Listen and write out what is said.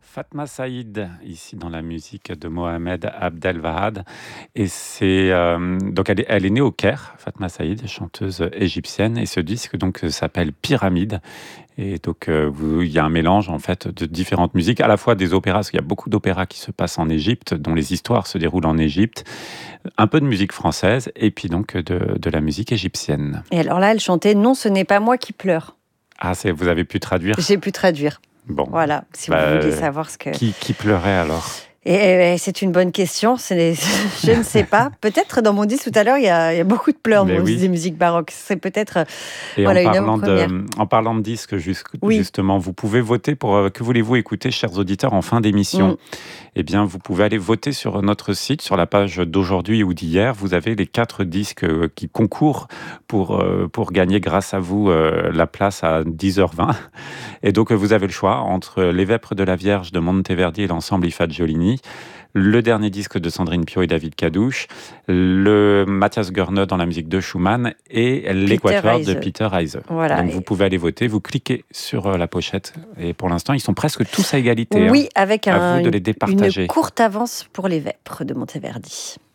Fatma Saïd, ici dans la musique de Mohamed Abdelwahad. Et donc elle est née au Caire, Fatma Saïd, chanteuse égyptienne. Et ce disque donc s'appelle Pyramide. Et donc il y a un mélange en fait de différentes musiques, à la fois des opéras, parce qu'il y a beaucoup d'opéras qui se passent en Égypte, dont les histoires se déroulent en Égypte, un peu de musique française, et puis donc de la musique égyptienne. Et alors là, elle chantait « Non, ce n'est pas moi qui pleure ». Ah, vous avez pu traduire? J'ai pu traduire. Bon. Voilà, si vous voulez savoir ce que... Qui pleurait alors? Et c'est une bonne question, je ne sais pas. Peut-être dans mon disque tout à l'heure, il y a beaucoup de pleurs dans des musiques baroques. C'est peut-être une avant-première. En parlant de disques, justement, vous pouvez voter pour que voulez-vous écouter, chers auditeurs, en fin d'émission. Eh bien, vous pouvez aller voter sur notre site, sur la page d'aujourd'hui ou d'hier. Vous avez les 4 disques qui concourent pour gagner, grâce à vous, la place à 10h20. Et donc, vous avez le choix entre Les Vêpres de la Vierge de Monteverdi et l'ensemble I Fagiolini, le dernier disque de Sandrine Pio et David Cadouche, le Matthias Görne dans la musique de Schumann et l'Équateur de Peter Heise. Voilà. Donc vous pouvez aller voter, vous cliquez sur la pochette et pour l'instant ils sont presque tous à égalité. Oui, avec à vous de les départager. Une courte avance pour Les Vêpres de Monteverdi.